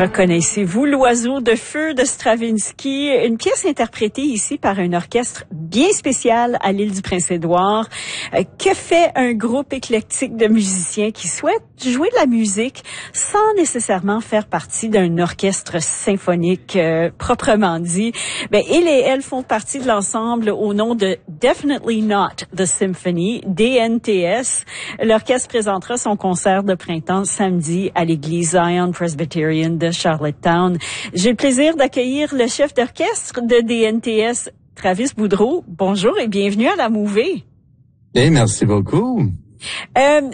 Reconnaissez-vous l'oiseau de feu de Stravinsky, une pièce interprétée ici par un orchestre bien spécial à l'île du Prince-Édouard. Que fait un groupe éclectique de musiciens qui souhaitent jouer de la musique sans nécessairement faire partie d'un orchestre symphonique proprement dit? Ben, il et elle font partie de l'ensemble au nom de Definitely Not the Symphony, DNTS. L'orchestre présentera son concert de printemps samedi à l'église Zion Presbyterian de Charlottetown. J'ai le plaisir d'accueillir le chef d'orchestre de DNTS, Travis Boudreau. Bonjour et bienvenue à la Mouvée. Merci beaucoup. Il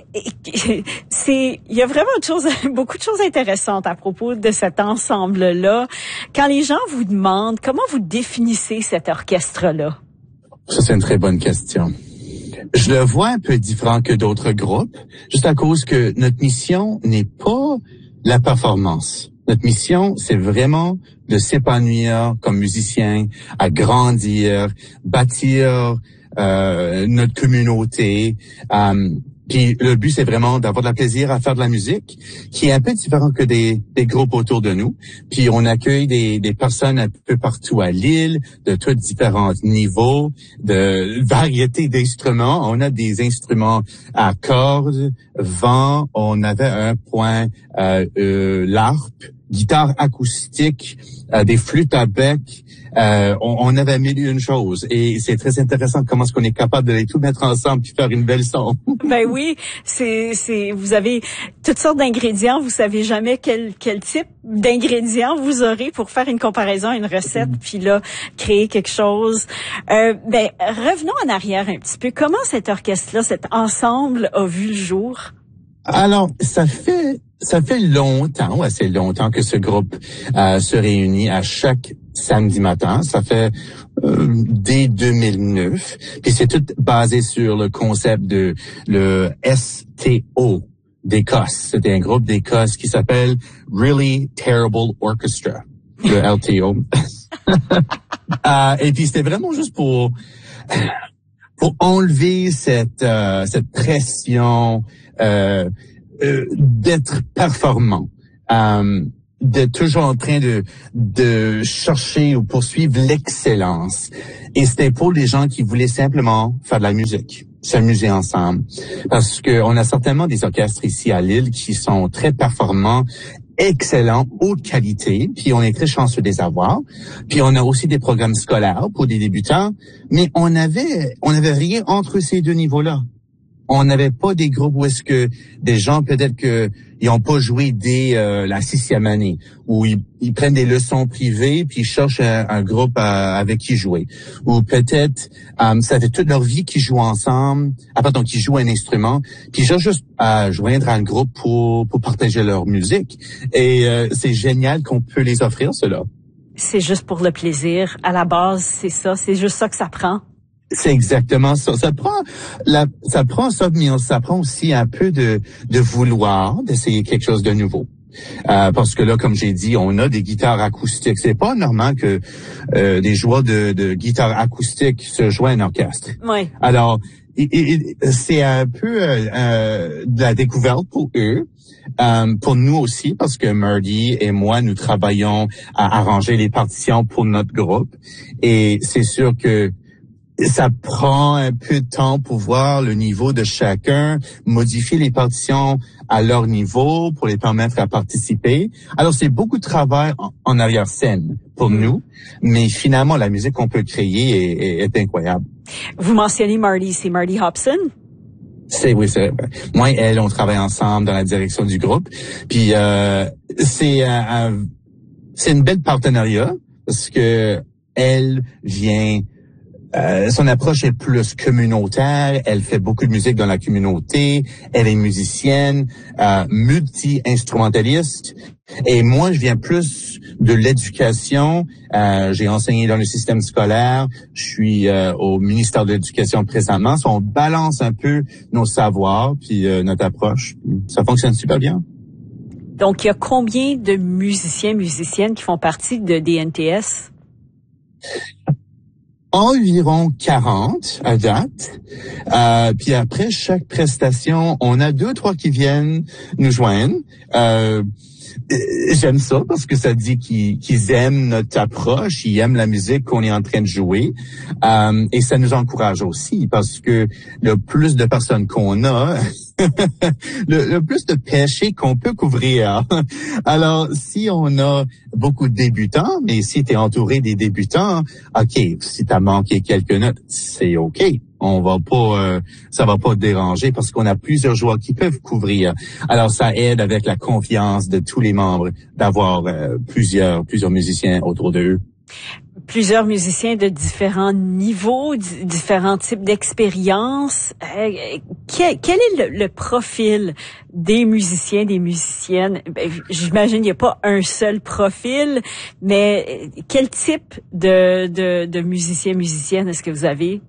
y a vraiment beaucoup de choses intéressantes à propos de cet ensemble-là. Quand les gens vous demandent comment vous définissez cet orchestre-là? Ça, c'est une très bonne question. Je le vois un peu différent que d'autres groupes, juste à cause que notre mission n'est pas la performance. Notre mission, c'est vraiment de s'épanouir comme musicien, à grandir, bâtir notre communauté. Puis le but, c'est vraiment d'avoir de la plaisir à faire de la musique, qui est un peu différent que des groupes autour de nous. Puis on accueille des personnes un peu partout à l'île, de tous différents niveaux, de variétés d'instruments. On a des instruments à cordes, vent, on avait un point l'harpe, guitare acoustique, des flûtes à bec. On avait mille et une choses et c'est très intéressant comment est-ce qu'on est capable de les tout mettre ensemble puis faire une belle son. Ben oui, vous avez toutes sortes d'ingrédients, vous savez jamais quel type d'ingrédients vous aurez pour faire une comparaison, une recette, puis là créer quelque chose. Revenons en arrière un petit peu. Comment cet orchestre-là, cet ensemble a vu le jour? Alors, ça fait longtemps, assez longtemps que ce groupe se réunit à chaque samedi matin. Ça fait dès 2009. Puis c'est tout basé sur le concept de le STO d'Écosse. C'était un groupe d'Écosse qui s'appelle Really Terrible Orchestra, le LTO. Et puis c'était vraiment juste pour enlever cette pression d'être performant, d'être toujours en train de chercher ou poursuivre l'excellence. Et c'était pour les gens qui voulaient simplement faire de la musique, s'amuser ensemble. Parce que on a certainement des orchestres ici à l'île qui sont très performants, excellents, haute qualité, puis on est très chanceux de les avoir. Puis on a aussi des programmes scolaires pour des débutants, mais on avait rien entre ces deux niveaux-là. On n'avait pas des groupes où est-ce que des gens peut-être que ils ont pas joué dès la 6e année, où ils prennent des leçons privées puis ils cherchent un groupe avec qui jouer, ou peut-être ça fait toute leur vie qu'ils jouent ensemble, qu'ils jouent un instrument, puis ils cherchent juste à joindre un groupe pour partager leur musique. Et c'est génial qu'on peut les offrir cela. C'est juste pour le plaisir. À la base, c'est juste ça que ça prend. C'est exactement ça. Ça prend ça, mais ça prend aussi un peu de vouloir d'essayer quelque chose de nouveau. Parce que là, comme j'ai dit, on a des guitares acoustiques. C'est pas normal que des joueurs de guitare acoustique se joignent à un orchestre. Oui. Alors, c'est un peu de la découverte pour eux. Pour nous aussi, parce que Marty et moi, nous travaillons à arranger les partitions pour notre groupe. Et c'est sûr que ça prend un peu de temps pour voir le niveau de chacun, modifier les partitions à leur niveau pour les permettre à participer. Alors, c'est beaucoup de travail en arrière-scène pour nous, mais finalement, la musique qu'on peut créer est incroyable. Vous mentionnez Marty, c'est Marty Hobson? Oui, c'est vrai. Moi et elle, on travaille ensemble dans la direction du groupe. Puis, c'est une belle partenariat parce que elle vient... son approche est plus communautaire. Elle fait beaucoup de musique dans la communauté. Elle est musicienne, multi-instrumentaliste. Et moi, je viens plus de l'éducation. J'ai enseigné dans le système scolaire. Je suis au ministère de l'Éducation présentement. On balance un peu nos savoirs puis notre approche. Ça fonctionne super bien. Donc, il y a combien de musiciens, musiciennes qui font partie de DNTS? Environ 40 à date. Puis après chaque prestation, on a 2-3 qui viennent nous joindre. J'aime ça parce que ça dit qu'ils aiment notre approche, ils aiment la musique qu'on est en train de jouer. Et ça nous encourage aussi parce que le plus de personnes qu'on a, le plus de péchés qu'on peut couvrir. Alors, si on a beaucoup de débutants, mais si tu es entouré des débutants, OK, si tu as manqué quelques notes, c'est OK. On va pas, ça va pas te déranger parce qu'on a plusieurs joueurs qui peuvent couvrir. Alors, ça aide avec la confiance de tous les membres d'avoir plusieurs musiciens autour d'eux. Plusieurs musiciens de différents niveaux, différents types d'expériences. Quel est le profil des musiciens, des musiciennes? J'imagine qu'il n'y a pas un seul profil, mais quel type de musiciens, musiciennes est-ce que vous avez?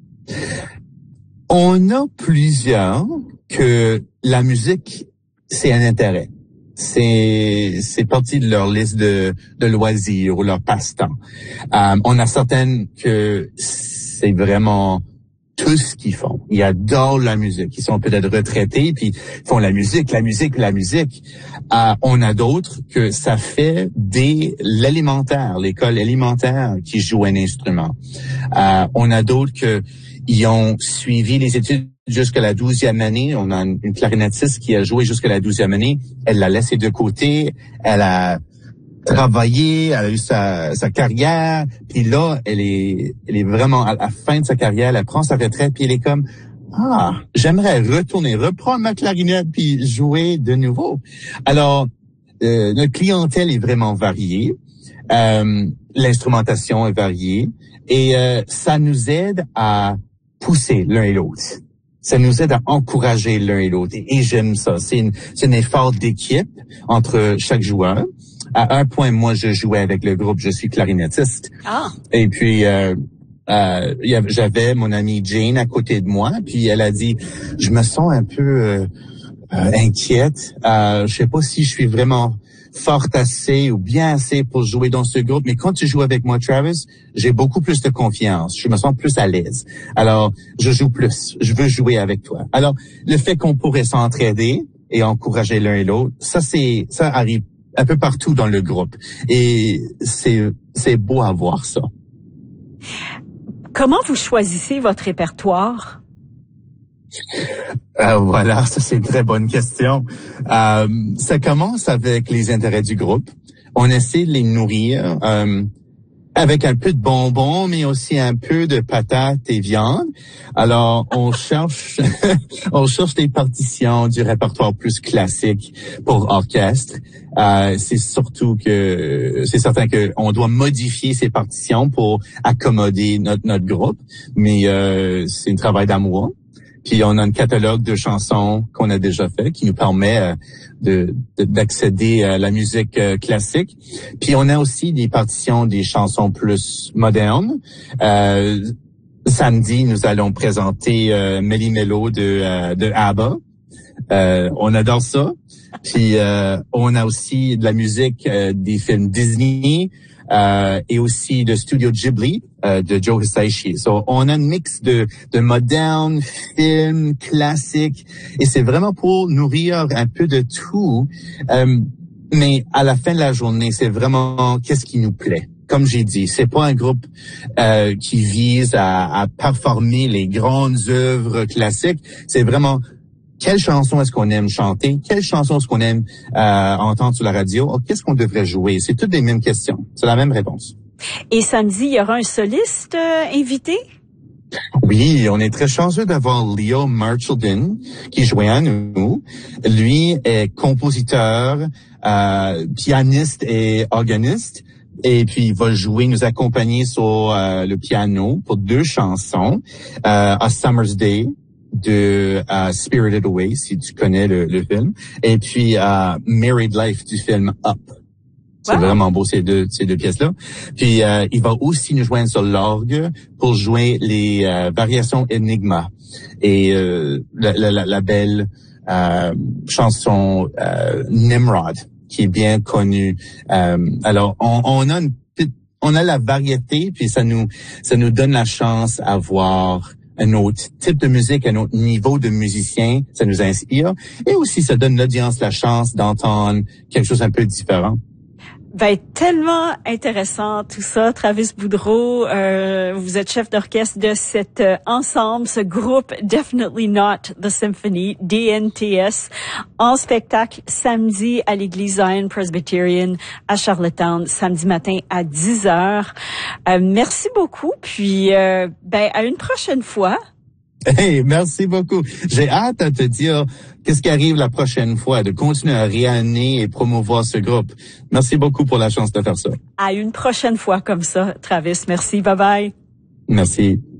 On a plusieurs que la musique, c'est un intérêt. C'est partie de leur liste de loisirs ou leur passe-temps. On a certaines que c'est vraiment tout ce qu'ils font. Ils adorent la musique. Ils sont peut-être retraités puis ils font la musique. On a d'autres que ça fait dès l'élémentaire, l'école élémentaire, qui jouent un instrument. On a d'autres que ils ont suivi les études jusqu'à la 12e année. On a une clarinettiste qui a joué jusqu'à la 12e année. Elle l'a laissé de côté. Elle a travaillé, elle a eu sa carrière. Puis là, elle est vraiment à la fin de sa carrière. Elle prend sa retraite. Puis elle est comme, j'aimerais reprendre ma clarinette puis jouer de nouveau. Alors, notre clientèle est vraiment variée. L'instrumentation est variée. Et ça nous aide à pousser l'un et l'autre. Ça nous aide à encourager l'un et l'autre. Et j'aime ça. C'est un effort d'équipe entre chaque joueur. À un point, moi, je jouais avec le groupe, je suis clarinettiste. Et puis, j'avais mon amie Jane à côté de moi, puis elle a dit, je me sens un peu inquiète. Je sais pas si je suis vraiment forte assez ou bien assez pour jouer dans ce groupe, mais quand tu joues avec moi, Travis, j'ai beaucoup plus de confiance. Je me sens plus à l'aise. Alors, je joue plus. Je veux jouer avec toi. Alors, le fait qu'on pourrait s'entraider et encourager l'un et l'autre, ça arrive un peu partout dans le groupe. Et c'est beau à voir ça. Comment vous choisissez votre répertoire? Voilà, ça c'est une très bonne question. Ça commence avec les intérêts du groupe. On essaie de les nourrir avec un peu de bonbons, mais aussi un peu de patates et viande. Alors, on cherche des partitions du répertoire plus classique pour orchestre. C'est certain que on doit modifier ces partitions pour accommoder notre groupe, mais c'est un travail d'amour. Puis on a un catalogue de chansons qu'on a déjà fait qui nous permet d'accéder à la musique classique. Puis on a aussi des partitions des chansons plus modernes. Samedi, nous allons présenter Méli-Mélo de ABBA. On adore ça. Puis on a aussi de la musique des films Disney et aussi de Studio Ghibli de Joe Hisaishi. So, on a un mix de modernes, films, classiques, et c'est vraiment pour nourrir un peu de tout. Mais à la fin de la journée, c'est vraiment qu'est-ce qui nous plaît. Comme j'ai dit, c'est pas un groupe qui vise à performer les grandes œuvres classiques. C'est vraiment quelle chanson est-ce qu'on aime chanter? Quelle chanson est-ce qu'on aime entendre sur la radio? Oh, qu'est-ce qu'on devrait jouer? C'est toutes les mêmes questions. C'est la même réponse. Et samedi, il y aura un soliste invité? Oui, on est très chanceux d'avoir Leo Marchildon qui joue à nous. Lui est compositeur, pianiste et organiste. Et puis, il va nous accompagner sur le piano pour 2 chansons. A Summer's Day de Spirited Away, si tu connais le film. Et puis, Married Life du film Up. C'est vraiment beau, ces deux pièces-là. Puis, il va aussi nous joindre sur l'orgue pour jouer les variations Enigma et la belle chanson Nimrod, qui est bien connue. Alors, on a on a la variété, puis ça nous donne la chance d'avoir un autre type de musique, un autre niveau de musicien. Ça nous inspire. Et aussi, ça donne l'audience la chance d'entendre quelque chose un peu différent. Ben, tellement intéressant tout ça. Travis Boudreau, vous êtes chef d'orchestre de cet ensemble, ce groupe Definitely Not the Symphony, DNTS, en spectacle samedi à l'église Zion Presbyterian à Charlottetown, samedi matin à 10h. Merci beaucoup, puis à une prochaine fois. Hey, merci beaucoup. J'ai hâte à te dire qu'est-ce qui arrive la prochaine fois, de continuer à rayonner et promouvoir ce groupe. Merci beaucoup pour la chance de faire ça. À une prochaine fois comme ça, Travis. Merci. Bye bye. Merci.